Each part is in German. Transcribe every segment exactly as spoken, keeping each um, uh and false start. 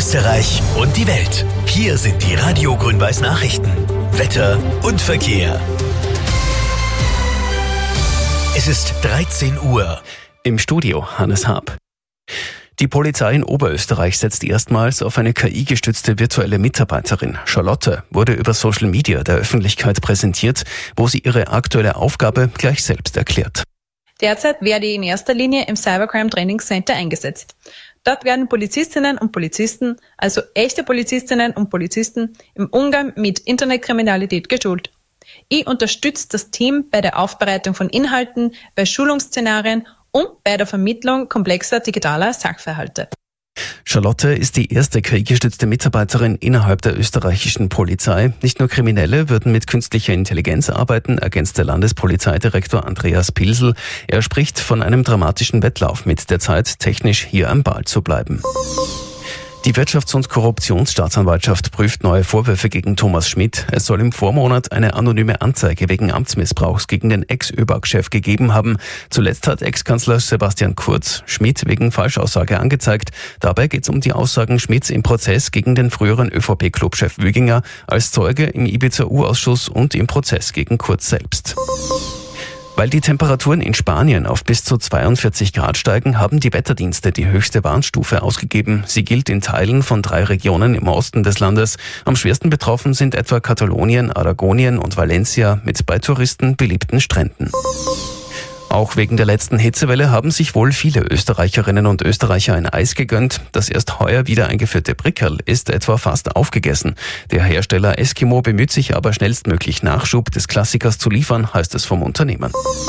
Österreich und die Welt. Hier sind die Radio Grün-Weiß Nachrichten. Wetter und Verkehr. Es ist dreizehn Uhr. Im Studio Hannes Haab. Die Polizei in Oberösterreich setzt erstmals auf eine K I-gestützte virtuelle Mitarbeiterin. Charlotte wurde über Social Media der Öffentlichkeit präsentiert, wo sie ihre aktuelle Aufgabe gleich selbst erklärt. Derzeit werde ich in erster Linie im Cybercrime Training Center eingesetzt. Dort werden Polizistinnen und Polizisten, also echte Polizistinnen und Polizisten, im Umgang mit Internetkriminalität geschult. Ich unterstütze das Team bei der Aufbereitung von Inhalten, bei Schulungsszenarien und bei der Vermittlung komplexer digitaler Sachverhalte. Charlotte ist die erste K I-gestützte Mitarbeiterin innerhalb der österreichischen Polizei. Nicht nur Kriminelle würden mit künstlicher Intelligenz arbeiten, ergänzt der Landespolizeidirektor Andreas Pilsel. Er spricht von einem dramatischen Wettlauf mit der Zeit, technisch hier am Ball zu bleiben. Die Wirtschafts- und Korruptionsstaatsanwaltschaft prüft neue Vorwürfe gegen Thomas Schmidt. Es soll im Vormonat eine anonyme Anzeige wegen Amtsmissbrauchs gegen den Ex-ÖBAG-Chef gegeben haben. Zuletzt hat Ex-Kanzler Sebastian Kurz Schmidt wegen Falschaussage angezeigt. Dabei geht es um die Aussagen Schmidts im Prozess gegen den früheren ÖVP-Clubchef Wüginger als Zeuge im Ibiza-U-Ausschuss und im Prozess gegen Kurz selbst. Weil die Temperaturen in Spanien auf bis zu zweiundvierzig Grad steigen, haben die Wetterdienste die höchste Warnstufe ausgegeben. Sie gilt in Teilen von drei Regionen im Osten des Landes. Am schwersten betroffen sind etwa Katalonien, Aragonien und Valencia mit bei Touristen beliebten Stränden. Auch wegen der letzten Hitzewelle haben sich wohl viele Österreicherinnen und Österreicher ein Eis gegönnt. Das erst heuer wieder eingeführte Brickerl ist etwa fast aufgegessen. Der Hersteller Eskimo bemüht sich aber schnellstmöglich Nachschub des Klassikers zu liefern, heißt es vom Unternehmen.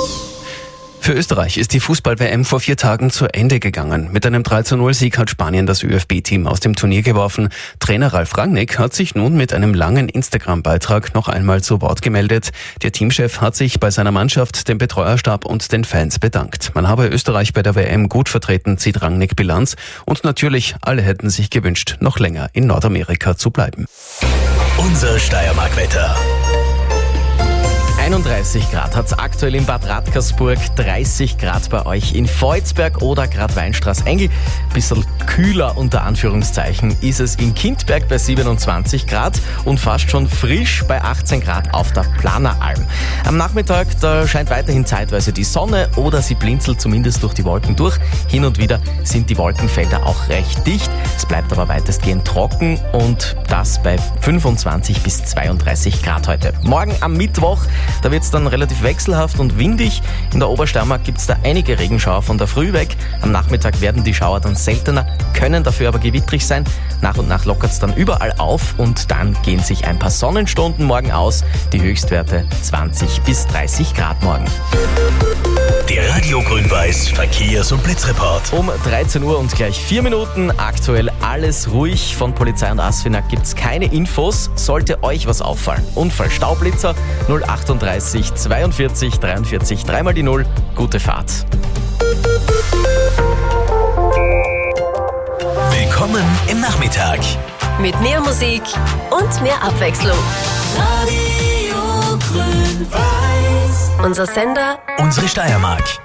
Für Österreich ist die Fußball-W M vor vier Tagen zu Ende gegangen. Mit einem drei zu null Sieg hat Spanien das ÖFB-Team aus dem Turnier geworfen. Trainer Ralf Rangnick hat sich nun mit einem langen Instagram-Beitrag noch einmal zu Wort gemeldet. Der Teamchef hat sich bei seiner Mannschaft, dem Betreuerstab und den Fans bedankt. Man habe Österreich bei der W M gut vertreten, zieht Rangnick Bilanz. Und natürlich, alle hätten sich gewünscht, noch länger in Nordamerika zu bleiben. Unser Steiermark-Wetter. einunddreißig Grad hat es aktuell in Bad Radkersburg, dreißig Grad bei euch in Volzberg oder Grad Weinstraß-Engel. Bisschen kühler unter Anführungszeichen ist es in Kindberg bei siebenundzwanzig Grad und fast schon frisch bei achtzehn Grad auf der Planeralm. Am Nachmittag, da scheint weiterhin zeitweise die Sonne oder sie blinzelt zumindest durch die Wolken durch. Hin und wieder sind die Wolkenfelder auch recht dicht. Es bleibt aber weitestgehend trocken und das bei fünfundzwanzig bis zweiunddreißig Grad heute. Morgen am Mittwoch, da wird es dann relativ wechselhaft und windig. In der Obersteiermark gibt es da einige Regenschauer von der Früh weg. Am Nachmittag werden die Schauer dann seltener, können dafür aber gewittrig sein. Nach und nach lockert es dann überall auf und dann gehen sich ein paar Sonnenstunden morgen aus. Die Höchstwerte zwanzig bis dreißig Grad morgen. Der Radio Grün-Weiß Verkehrs- und Blitzreport. Um dreizehn Uhr und gleich vier Minuten. Aktuell alles ruhig. Von Polizei und Asfinag gibt es keine Infos. Sollte euch was auffallen. Unfall Staublitzer null achtunddreißig zweiundvierzig dreiundvierzig dreimal die null. Gute Fahrt. Willkommen im Nachmittag. Mit mehr Musik und mehr Abwechslung. Radio Grün-Weiß. Unser Sender, unsere Steiermark.